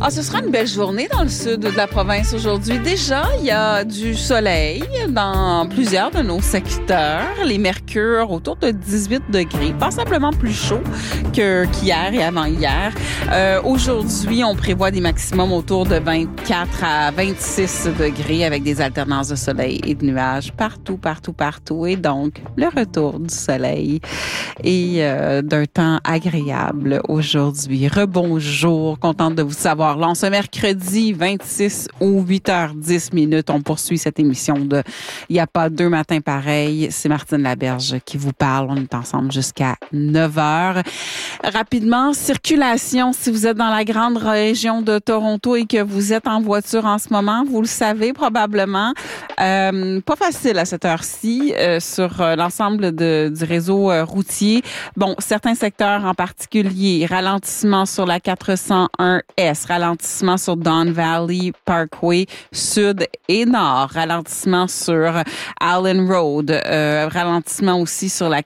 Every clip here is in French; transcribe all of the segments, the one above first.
Ah, ce sera une belle journée dans le sud de la province aujourd'hui. Déjà, il y a du soleil dans plusieurs de nos secteurs. Les mercures autour de 18 degrés, passablement plus chaud qu'hier et avant-hier. Aujourd'hui, on prévoit des maximums autour de 24 à 26 degrés avec des alternances de soleil et de nuages partout. Et donc, le retour du soleil et d'un temps agréable aujourd'hui. Rebonjour, contente de vous savoir. Là, ce mercredi 26 ou 8h10, on poursuit cette émission de Il n'y a pas deux matins pareils. C'est Martine Laberge qui vous parle. On est ensemble jusqu'à 9h. Rapidement, circulation, si vous êtes dans la grande région de Toronto et que vous êtes en voiture en ce moment, vous le savez probablement. Pas facile à cette heure-ci sur l'ensemble du réseau routier. Bon, certains secteurs en particulier, ralentissement sur la 401S, ralentissement sur Don Valley Parkway sud et nord, ralentissement sur Allen Road, ralentissement aussi sur la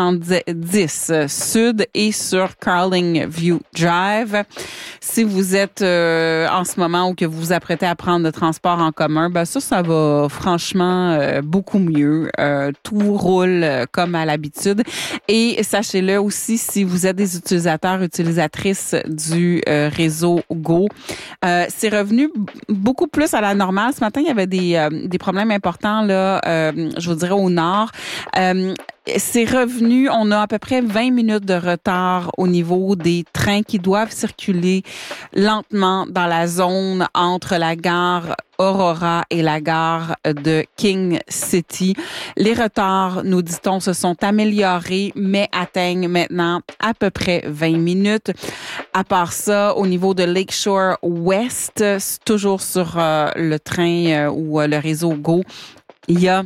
410 sud et sur Carling View Drive. Si vous êtes en ce moment ou que vous vous apprêtez à prendre le transport en commun, ben ça va franchement beaucoup mieux. Tout roule comme à l'habitude. Et sachez-le aussi, si vous êtes des utilisatrices du réseau Go, c'est revenu beaucoup plus à la normale. Ce matin, il y avait des problèmes importants là, je vous dirais au nord. C'est revenu, on a à peu près 20 minutes de retard au niveau des trains qui doivent circuler lentement dans la zone entre la gare Aurora et la gare de King City. Les retards, nous dit-on, se sont améliorés, mais atteignent maintenant à peu près 20 minutes. À part ça, au niveau de Lakeshore West, toujours sur le train ou le réseau Go, il y a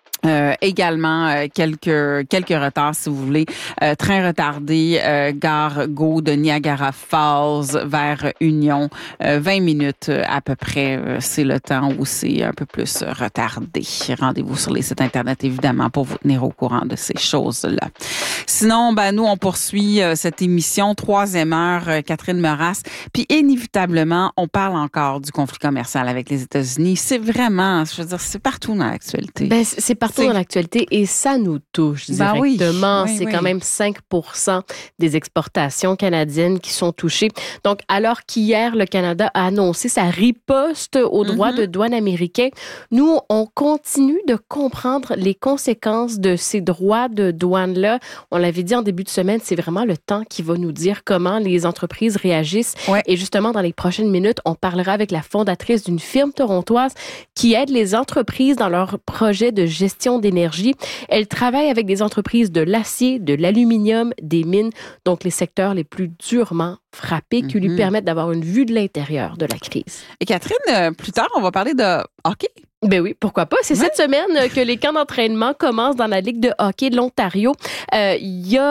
également quelques retards si vous voulez. Train retardé, gare Go de Niagara Falls vers Union. 20 minutes à peu près, c'est le temps où c'est un peu plus retardé. Rendez-vous sur les sites Internet évidemment pour vous tenir au courant de ces choses-là. Sinon, nous on poursuit cette émission, 3e heure, Catherine Meras. Puis inévitablement, on parle encore du conflit commercial avec les États-Unis. C'est vraiment, je veux dire, c'est partout dans l'actualité. C'est partout dans l'actualité et ça nous touche directement. Oui, quand même 5% des exportations canadiennes qui sont touchées. Donc, alors qu'hier, le Canada a annoncé sa riposte aux droits de douane américains, nous, on continue de comprendre les conséquences de ces droits de douane-là. On l'avait dit en début de semaine, c'est vraiment le temps qui va nous dire comment les entreprises réagissent. Ouais. Et justement, dans les prochaines minutes, on parlera avec la fondatrice d'une firme torontoise qui aide les entreprises dans leurs projets de gestion d'énergie. Elle travaille avec des entreprises de l'acier, de l'aluminium, des mines, donc les secteurs les plus durement frappés qui lui permettent d'avoir une vue de l'intérieur de la crise. Et Catherine, plus tard, on va parler de hockey. Ben oui, pourquoi pas. C'est cette semaine que les camps d'entraînement commencent dans la Ligue de hockey de l'Ontario. Il y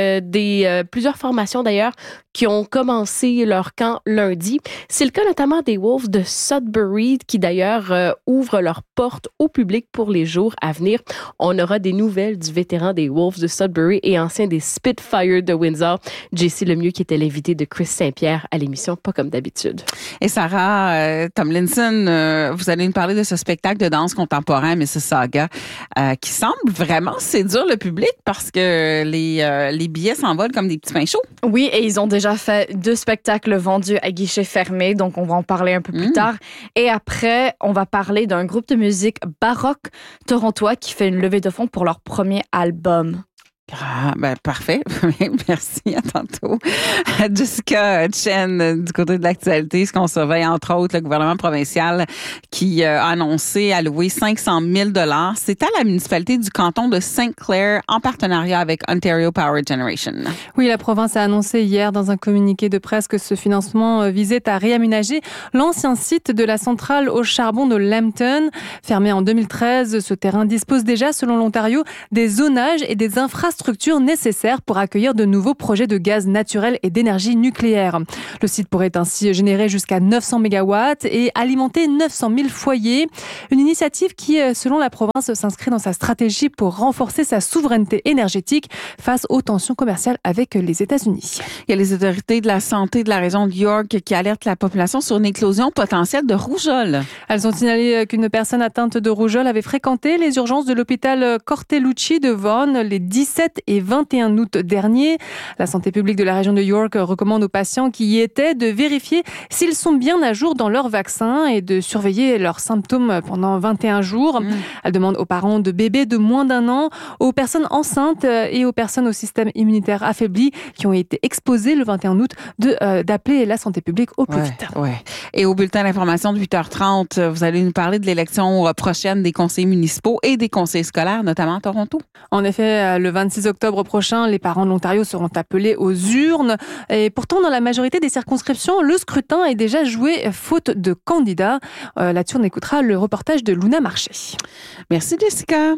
a plusieurs formations d'ailleurs qui ont commencé leur camp lundi. C'est le cas notamment des Wolves de Sudbury qui d'ailleurs ouvrent leurs portes au public pour les jours à venir. On aura des nouvelles du vétéran des Wolves de Sudbury et ancien des Spitfire de Windsor, JC Lemieux, qui était l'invité de Chris Saint-Pierre à l'émission Pas comme d'habitude. Et Sarah Tomlinson, vous allez nous parler de ce spectacle de danse contemporain Mississauga qui semble vraiment séduire le public parce que les billets s'envolent comme des petits pains chauds. Oui, et ils ont déjà fait 2 spectacles vendus à guichet fermé, donc on va en parler un peu plus tard. Et après, on va parler d'un groupe de musique baroque torontois qui fait une levée de fonds pour leur premier album. Ah, parfait. Merci, à tantôt. Jessica Chen, du côté de l'actualité, ce qu'on surveille, entre autres, le gouvernement provincial qui a annoncé allouer 500 000 $. C'est à la municipalité du canton de St. Clair en partenariat avec Ontario Power Generation. Oui, la province a annoncé hier dans un communiqué de presse que ce financement visait à réaménager l'ancien site de la centrale au charbon de Lambton. Fermé en 2013, ce terrain dispose déjà, selon l'Ontario, des zonages et des infrastructures l'infrastructure nécessaire pour accueillir de nouveaux projets de gaz naturel et d'énergie nucléaire. Le site pourrait ainsi générer jusqu'à 900 mégawatts et alimenter 900 000 foyers. Une initiative qui, selon la province, s'inscrit dans sa stratégie pour renforcer sa souveraineté énergétique face aux tensions commerciales avec les États-Unis. Il y a les autorités de la santé de la région de York qui alertent la population sur une éclosion potentielle de rougeole. Elles ont signalé qu'une personne atteinte de rougeole avait fréquenté les urgences de l'hôpital Cortellucci de Vaughan les 17 et 21 août dernier. La santé publique de la région de York recommande aux patients qui y étaient de vérifier s'ils sont bien à jour dans leur vaccin et de surveiller leurs symptômes pendant 21 jours. Elle demande aux parents de bébés de moins d'1 an, aux personnes enceintes et aux personnes au système immunitaire affaibli qui ont été exposées le 21 août d'appeler la santé publique au plus vite. Ouais. Et au bulletin d'information de 8h30, vous allez nous parler de l'élection prochaine des conseillers municipaux et des conseillers scolaires, notamment à Toronto. En effet, le 26 octobre prochain, les parents de l'Ontario seront appelés aux urnes. Et pourtant, dans la majorité des circonscriptions, le scrutin est déjà joué faute de candidats. Là-dessus, on écoutera le reportage de Luna Marché. Merci, Jessica.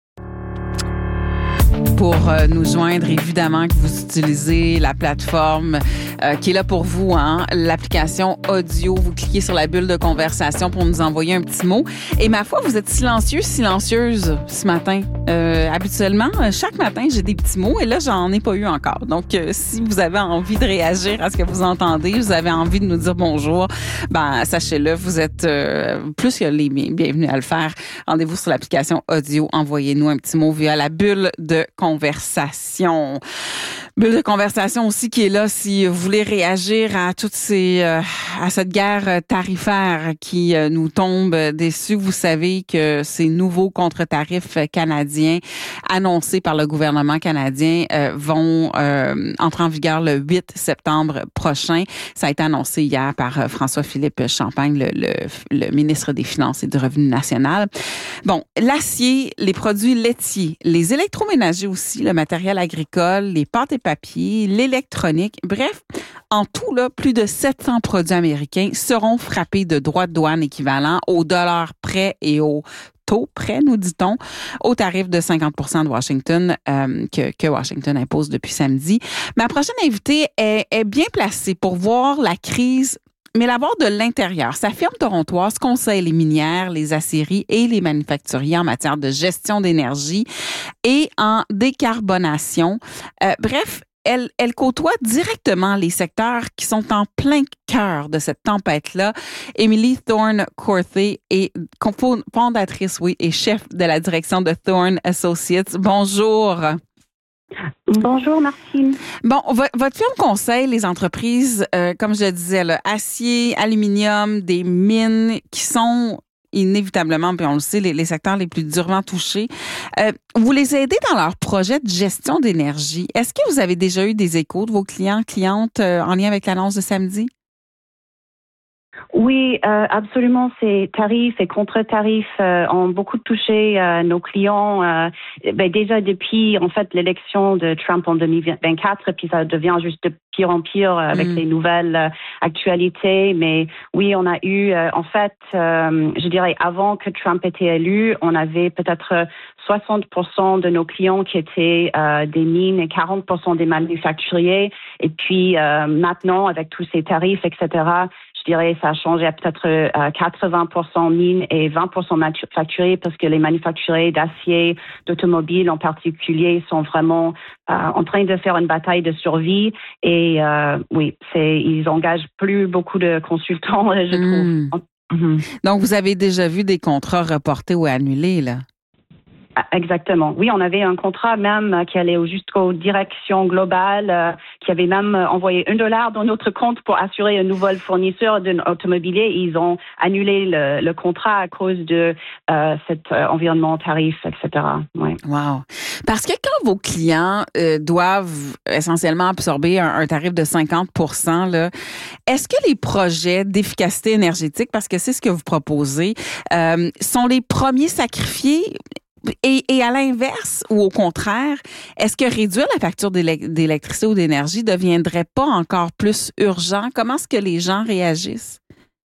Pour nous joindre, évidemment que vous utilisez la plateforme qui est là pour vous, l'application audio. Vous cliquez sur la bulle de conversation pour nous envoyer un petit mot. Et ma foi, vous êtes silencieuse ce matin. Habituellement, chaque matin, j'ai des petits mots et là, j'en ai pas eu encore. Donc, si vous avez envie de réagir à ce que vous entendez, vous avez envie de nous dire bonjour, sachez-le, vous êtes plus que les bienvenus à le faire. Rendez-vous sur l'application audio. Envoyez-nous un petit mot via la bulle de conversation. Bulle de conversation aussi qui est là si vous voulez réagir à toutes à cette guerre tarifaire qui nous tombe dessus. Vous savez que ces nouveaux contre-tarifs canadiens annoncés par le gouvernement canadien vont entrer en vigueur le 8 septembre prochain. Ça a été annoncé hier par François-Philippe Champagne, le ministre des Finances et du Revenu national. Bon, l'acier, les produits laitiers, les électroménagers aussi, le matériel agricole, les pâtes et papier, l'électronique, bref, en tout, là, plus de 700 produits américains seront frappés de droits de douane équivalents au dollar près et au taux près, nous dit-on, au tarif de 50% de Washington que Washington impose depuis samedi. Ma prochaine invitée est bien placée pour voir la crise, mais la voir de l'intérieur. Sa firme torontoise conseille les minières, les aciéries et les manufacturiers en matière de gestion d'énergie et en décarbonation. Bref, elle côtoie directement les secteurs qui sont en plein cœur de cette tempête-là. Emily Thorne-Corthay est fondatrice, et chef de la direction de Thorne Associates. Bonjour. Bonjour, Martine. Bon, votre firme conseille les entreprises, comme je le disais, là, acier, aluminium, des mines qui sont inévitablement, puis on le sait, les secteurs les plus durement touchés. Vous les aidez dans leur projet de gestion d'énergie. Est-ce que vous avez déjà eu des échos de vos clientes en lien avec l'annonce de samedi? Oui, absolument. Ces tarifs et contre-tarifs ont beaucoup touché nos clients. Déjà depuis en fait l'élection de Trump en 2024, puis ça devient juste de pire en pire avec les nouvelles actualités. Mais oui, on a eu en fait, je dirais avant que Trump était élu, on avait peut-être 60% de nos clients qui étaient des mines et 40% des manufacturiers. Et puis maintenant, avec tous ces tarifs, etc., je dirais ça a changé à peut-être 80% mines et 20% manufacturiers parce que les manufacturiers d'acier, d'automobiles en particulier, sont vraiment en train de faire une bataille de survie. Et ils engagent plus beaucoup de consultants, je trouve. Donc, vous avez déjà vu des contrats reportés ou annulés, là? Exactement. Oui, on avait un contrat même qui allait jusqu'aux directions globales, qui avait même envoyé $1 dans notre compte pour assurer un nouvel fournisseur d'un automobilier. Ils ont annulé le contrat à cause de cet environnement tarif, etc. Ouais. Wow. Parce que quand vos clients doivent essentiellement absorber un tarif de 50%, là, est-ce que les projets d'efficacité énergétique, parce que c'est ce que vous proposez, sont les premiers sacrifiés? Et à l'inverse, ou au contraire, est-ce que réduire la facture d'électricité ou d'énergie deviendrait pas encore plus urgent? Comment est-ce que les gens réagissent?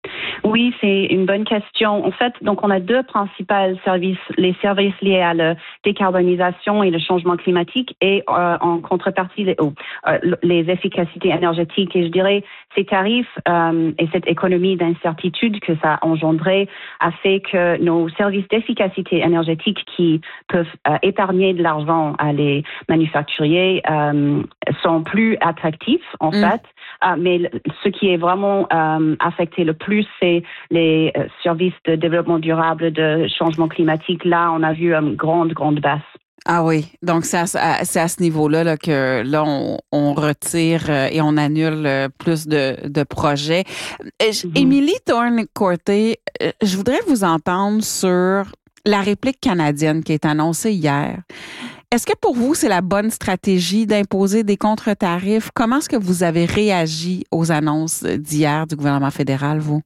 Oui, c'est une bonne question. En fait, donc on a deux principaux services, les services liés à la décarbonisation et le changement climatique et en contrepartie les efficacités énergétiques. Et je dirais ces tarifs et cette économie d'incertitude que ça a engendré a fait que nos services d'efficacité énergétique qui peuvent épargner de l'argent à les manufacturiers sont plus attractifs en fait. Mais ce qui est vraiment affecté le plus, c'est les services de développement durable, de changement climatique. Là, on a vu une grande baisse. Ah oui, donc c'est à ce niveau-là là, que là on retire et on annule plus de projets. Émilie Thorne-Corté, je voudrais vous entendre sur la réplique canadienne qui est annoncée hier. Est-ce que pour vous, c'est la bonne stratégie d'imposer des contre-tarifs? Comment est-ce que vous avez réagi aux annonces d'hier du gouvernement fédéral, vous?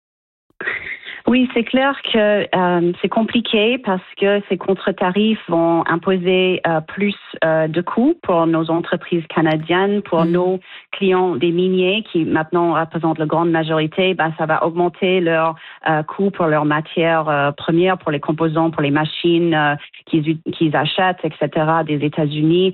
Oui, c'est clair que c'est compliqué parce que ces contre-tarifs vont imposer plus de coûts pour nos entreprises canadiennes, pour nos clients des miniers qui maintenant représentent la grande majorité. Ça va augmenter leurs coûts pour leurs matières premières, pour les composants, pour les machines qu'ils achètent, etc. des États-Unis.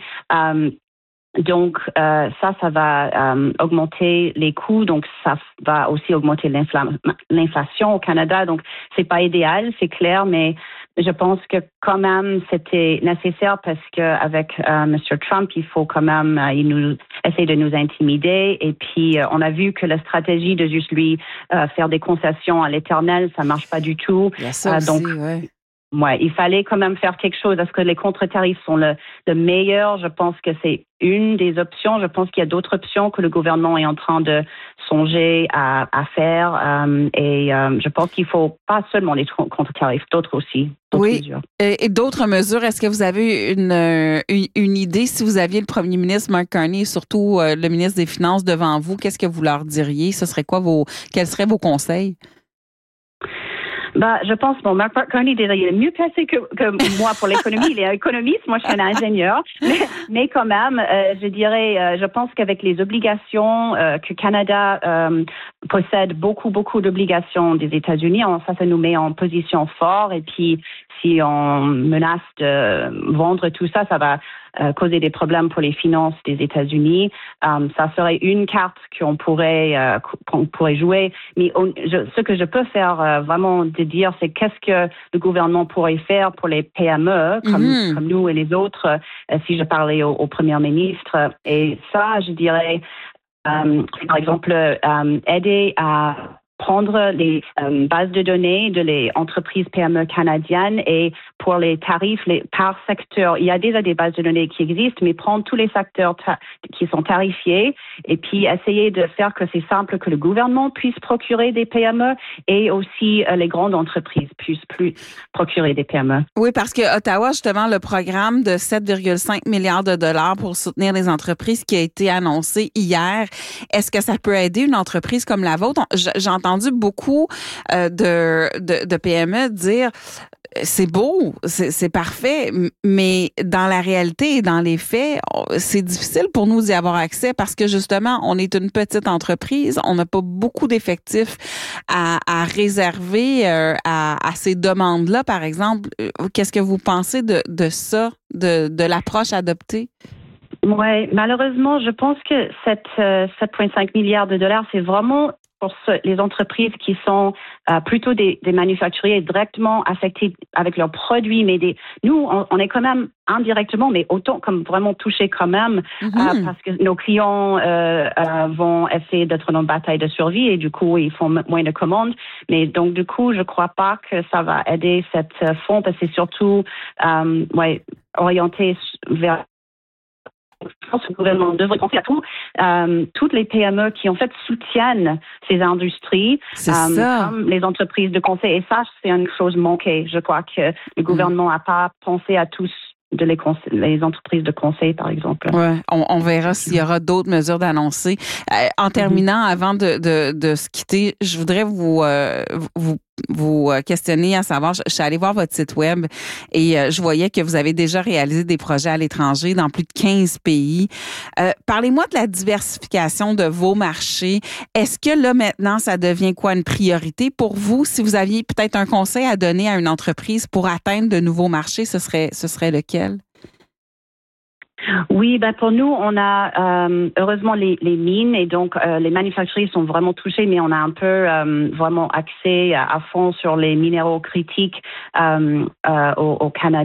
Donc, ça va augmenter les coûts, donc ça va aussi augmenter l'inflation au Canada. Donc, c'est pas idéal, c'est clair, mais je pense que quand même c'était nécessaire parce que avec M. Trump, il faut quand même il essaie de nous intimider. Et puis, on a vu que la stratégie de juste lui faire des concessions à l'éternel, ça marche pas du tout. Donc, ouais. Ouais, il fallait quand même faire quelque chose. Est-ce que les contre-tarifs sont le meilleur? Je pense que c'est une des options. Je pense qu'il y a d'autres options que le gouvernement est en train de songer à faire. Et je pense qu'il faut pas seulement les contre-tarifs, d'autres aussi. Oui, mesures. Et d'autres mesures. Est-ce que vous avez une idée? Si vous aviez le premier ministre Mark Carney et surtout le ministre des Finances devant vous, qu'est-ce que vous leur diriez? Ce serait quoi quels seraient vos conseils? Je pense, Mark Carney, déjà, il est mieux placé que moi pour l'économie. Il est économiste, moi, je suis un ingénieur. Mais quand même, je dirais, je pense qu'avec les obligations que Canada possède beaucoup d'obligations des États-Unis, ça nous met en position forte. Et puis, si on menace de vendre tout ça, ça va causer des problèmes pour les finances des États-Unis. Ça serait une carte qu'on pourrait jouer. Mais ce que je peux faire vraiment de dire, c'est qu'est-ce que le gouvernement pourrait faire pour les PME, comme nous et les autres, si je parlais au premier ministre. Et ça, je dirais, par exemple, aider à prendre les bases de données de les entreprises PME canadiennes et pour les tarifs par secteur. Il y a déjà des bases de données qui existent, mais prendre tous les secteurs qui sont tarifiés et puis essayer de faire que c'est simple que le gouvernement puisse procurer des PME et aussi les grandes entreprises puissent plus procurer des PME. Oui, parce que Ottawa, justement, le programme de 7,5 milliards de dollars pour soutenir les entreprises qui a été annoncé hier, est-ce que ça peut aider une entreprise comme la vôtre? J'ai entendu beaucoup de PME dire c'est beau, c'est parfait, mais dans la réalité et dans les faits, c'est difficile pour nous d'y avoir accès parce que justement, on est une petite entreprise, on n'a pas beaucoup d'effectifs à réserver à ces demandes-là, par exemple. Qu'est-ce que vous pensez de ça, de l'approche adoptée? Oui, malheureusement, je pense que 7,5 milliards de dollars, c'est vraiment pour les entreprises qui sont plutôt des manufacturiers directement affectés avec leurs produits, mais nous, on est quand même indirectement, mais autant comme vraiment touchés quand même, parce que nos clients vont essayer d'être dans une bataille de survie et du coup, ils font moins de commandes. Mais donc, du coup, je crois pas que ça va aider cette fonds parce que c'est surtout orienté vers. Je pense que le gouvernement devrait penser à toutes les PME qui, en fait, soutiennent ces industries, comme les entreprises de conseil. Et ça, c'est une chose manquée. Je crois que le gouvernement n'a pas pensé à tous les entreprises de conseil, par exemple. Ouais, on verra s'il y aura d'autres mesures d'annoncer. En terminant, avant de se quitter, je voudrais vous questionner à savoir, je suis allée voir votre site web et je voyais que vous avez déjà réalisé des projets à l'étranger dans plus de 15 pays. Parlez-moi de la diversification de vos marchés. Est-ce que là, maintenant, ça devient quoi une priorité pour vous? Si vous aviez peut-être un conseil à donner à une entreprise pour atteindre de nouveaux marchés, ce serait lequel? Oui, pour nous, on a heureusement les mines et donc les manufacturiers sont vraiment touchés, mais on a un peu vraiment axé à fond sur les minéraux critiques au Canada.